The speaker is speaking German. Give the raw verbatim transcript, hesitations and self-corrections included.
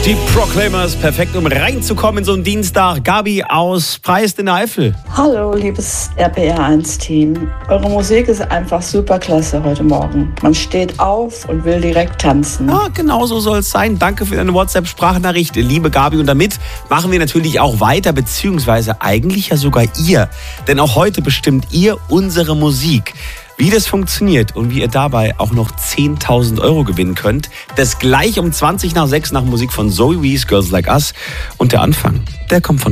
Die Proclaimers, perfekt, um reinzukommen in so einen Dienstag. Gabi aus Preist in der Eifel. Hallo, liebes R P R eins Team. Eure Musik ist einfach super klasse heute Morgen. Man steht auf und will direkt tanzen. Ja, genau so soll es sein. Danke für deine WhatsApp-Sprachnachricht, liebe Gabi. Und damit machen wir natürlich auch weiter, beziehungsweise eigentlich ja sogar ihr. Denn auch heute bestimmt ihr unsere Musik. Wie das funktioniert und wie ihr dabei auch noch zehntausend Euro gewinnen könnt, das gleich um zwanzig nach sechs nach Musik von Zoe Wees, Girls Like Us. Und der Anfang, der kommt von